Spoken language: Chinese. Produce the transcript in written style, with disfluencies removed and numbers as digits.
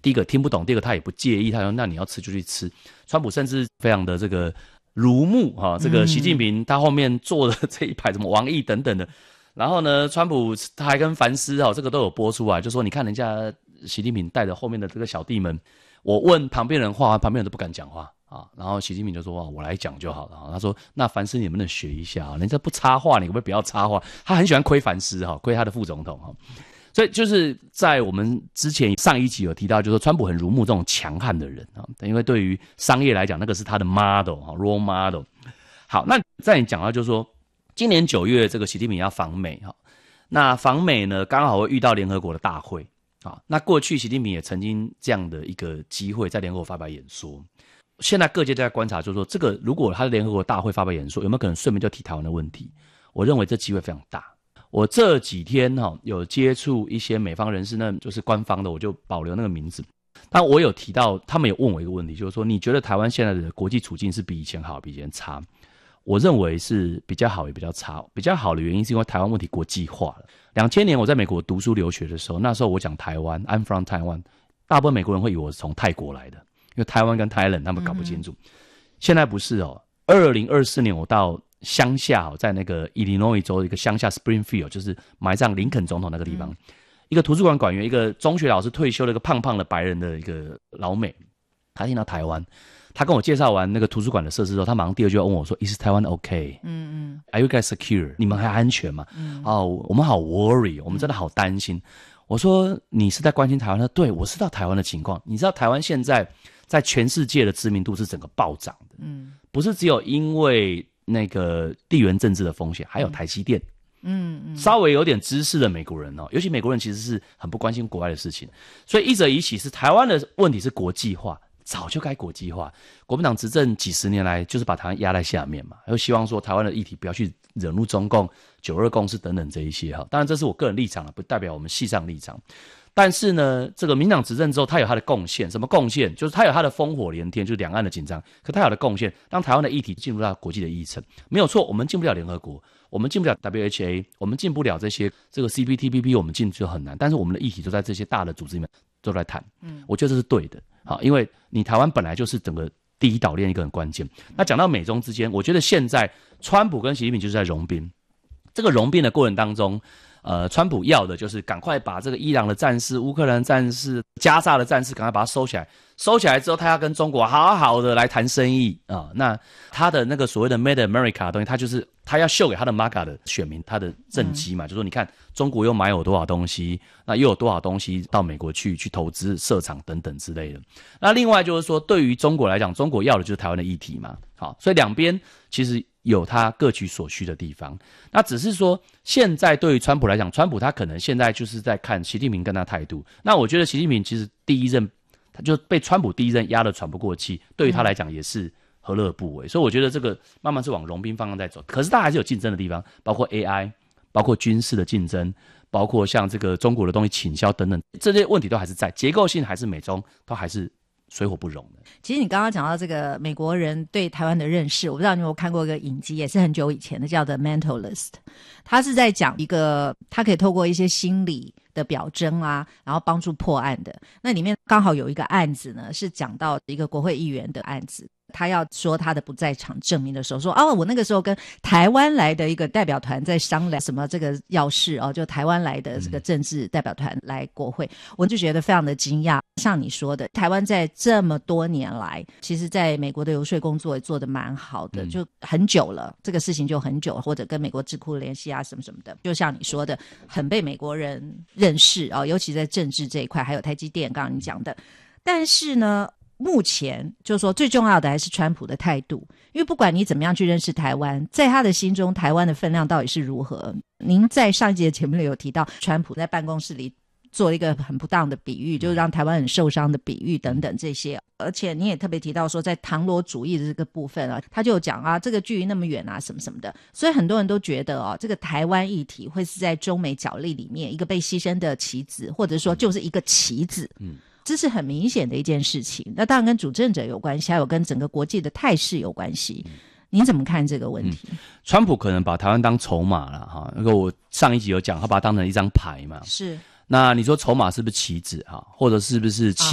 第一个听不懂，第二个他也不介意，他说那你要吃就去吃。川普甚至非常的这个如沐这个习近平他后面坐的这一排什么王毅等等的，然后呢，川普他还跟凡斯这个都有播出来，就说你看人家习近平带着后面的这个小弟们，我问旁边人话，旁边人都不敢讲话然后习近平就说我来讲就好了他说那凡斯你能不能学一下人家不插话，你可不可以不要插话？他很喜欢亏凡斯亏他的副总统所以就是在我们之前上一集有提到，就是说川普很如沐这种强悍的人因为对于商业来讲，那个是他的 model role model。好，那再讲到就是说，今年9月这个习近平要访美那访美呢刚好会遇到联合国的大会那过去习近平也曾经这样的一个机会在联合国发表演说。现在各界都在观察，就是说这个如果他的联合国大会发表演说，有没有可能顺便就提台湾的问题？我认为这机会非常大。我这几天有接触一些美方人士，那就是官方的，我就保留那个名字。但我有提到，他们有问我一个问题，就是说你觉得台湾现在的国际处境是比以前好，比以前差？我认为是比较好也比较差。比较好的原因是因为台湾问题国际化了。2000年我在美国读书留学的时候，那时候我讲台湾 I'm from Taiwan， 大部分美国人会以为我是从泰国来的，因为台湾跟 Thailand 他们搞不清楚。现在不是2024年我到乡下在那个 Illinois 州的一个乡下 Springfield， 就是埋葬林肯总统那个地方，一个图书馆馆员，一个中学老师退休的一个胖胖的白人的一个老美，他听到台湾，他跟我介绍完那个图书馆的设施之后，他马上第二句要问我说 Is Taiwan okay？ Are you guys secure？ 你们还安全吗？我们好 worry， 我们真的好担心。我说你是在关心台湾？他说对，我知道台湾的情况。你知道台湾现在在全世界的知名度是整个暴涨的，不是只有因为那个地缘政治的风险，还有台积电。稍微有点知识的美国人尤其美国人其实是很不关心国外的事情，所以一则以喜是台湾的问题是国际化，早就该国际化。国民党执政几十年来就是把台湾压在下面嘛，又希望说台湾的议题不要去惹怒中共、9·2共识等等这一些当然这是我个人立场不代表我们系上立场。但是呢，这个民党执政之后，他有他的贡献。什么贡献？就是他有他的烽火连天，就是两岸的紧张。可他有的贡献，让台湾的议题进入到国际的议程，没有错。我们进不了联合国，我们进不了 WHA， 我们进不了这个 CPTPP， 我们进就很难。但是我们的议题都在这些大的组织里面都在谈。我觉得这是对的。因为你台湾本来就是整个第一岛链一个很关键。那讲到美中之间，我觉得现在川普跟习近平就是在融冰。这个融冰的过程当中，川普要的就是赶快把这个伊朗的战事、乌克兰的战事、加沙的战事赶快把它收起来。收起来之后，他要跟中国好好的来谈生意那他的那个所谓的 Made America 的东西，他就是他要秀给他的 MAGA 的选民他的政绩嘛，就说你看中国又买有多少东西，那又有多少东西到美国去投资设厂等等之类的。那另外就是说，对于中国来讲，中国要的就是台湾的议题嘛。好，所以两边其实有他各取所需的地方。那只是说，现在对于川普来讲，川普他可能现在就是在看习近平跟他态度。那我觉得习近平其实第一任他就被川普第一任压得喘不过气，对于他来讲也是何乐而不为。所以我觉得这个慢慢是往融冰方向在走。可是他还是有竞争的地方，包括 AI， 包括军事的竞争，包括像这个中国的东西倾销等等，这些问题都还是在，结构性还是美中都还是水火不容的。 其实你刚刚讲到这个美国人对台湾的认识，我不知道你有没有看过一个影集，也是很久以前的，叫 The Mentalist。 他是在讲一个他可以透过一些心理的表征然后帮助破案的。那里面刚好有一个案子呢，是讲到一个国会议员的案子。他要说他的不在场证明的时候，说我那个时候跟台湾来的一个代表团在商量什么这个要事就台湾来的这个政治代表团来国会。我就觉得非常的惊讶。像你说的，台湾在这么多年来，其实在美国的游说工作也做得蛮好的，就很久了，这个事情就很久，或者跟美国智库联系什么什么的，就像你说的，很被美国人认识尤其在政治这一块，还有台积电刚刚你讲的。但是呢，目前就是说最重要的还是川普的态度，因为不管你怎么样去认识台湾，在他的心中台湾的分量到底是如何。您在上一集的节目里有提到川普在办公室里做一个很不当的比喻，就是让台湾很受伤的比喻等等这些。而且你也特别提到说，在唐罗主义的这个部分他就讲这个距离那么远什么什么的。所以很多人都觉得这个台湾议题会是在中美角力里面一个被牺牲的棋子，或者说就是一个棋子。这是很明显的一件事情。那当然跟主政者有关系，还有跟整个国际的态势有关系。你怎么看这个问题？ 川普可能把台湾当筹码了那个我上一集有讲，他把它当成一张牌嘛。 是。 那你说筹码是不是棋子或者是不是